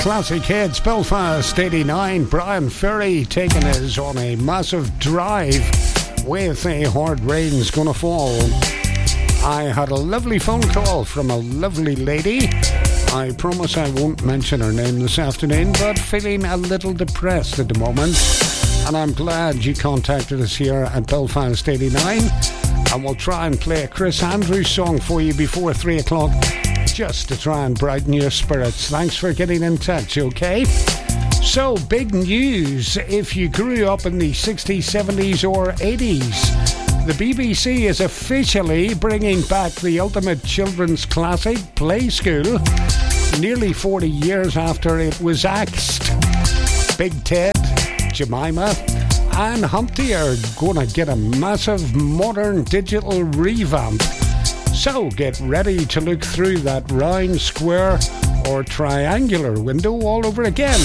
classic hits. Belfast 89. Brian Ferry taking us on a massive drive with A Hard Rain's Gonna Fall. I had a lovely phone call from a lovely lady. I promise I won't mention her name this afternoon, but feeling a little depressed at the moment. And I'm glad you contacted us here at Belfast 89. And we'll try and play a Chris Andrews song for you before 3 o'clock, just to try and brighten your spirits. Thanks for getting in touch, okay? So, big news. If you grew up in the 60s, 70s or 80s, the BBC is officially bringing back the ultimate children's classic, Play School, nearly 40 years after it was axed. Big Ted, Jemima and Humpty are going to get a massive modern digital revamp. So get ready to look through that round, square or triangular window all over again.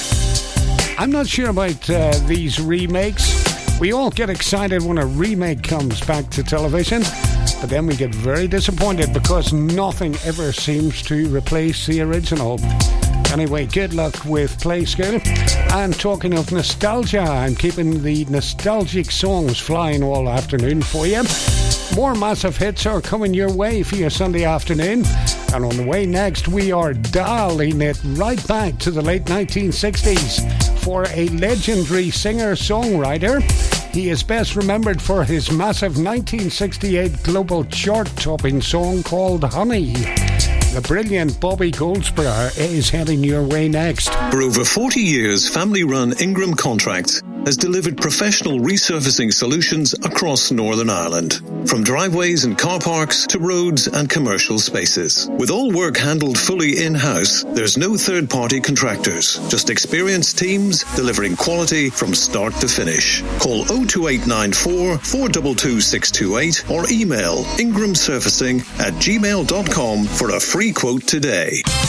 I'm not sure about these remakes. We all get excited when a remake comes back to television, but then we get very disappointed because nothing ever seems to replace the original. Anyway, good luck with Play School. And talking of nostalgia, I'm keeping the nostalgic songs flying all afternoon for you. More massive hits are coming your way for your Sunday afternoon. And on the way next, we are dialing it right back to the late 1960s for a legendary singer-songwriter. He is best remembered for his massive 1968 global chart-topping song called Honey. The brilliant Bobby Goldsborough is heading your way next. For over 40 years, family-run Ingram Contracts has delivered professional resurfacing solutions across Northern Ireland. From driveways and car parks to roads and commercial spaces. With all work handled fully in-house, there's no third-party contractors. Just experienced teams delivering quality from start to finish. Call 02894 422 628 or email ingramsurfacing@gmail.com for a free quote today.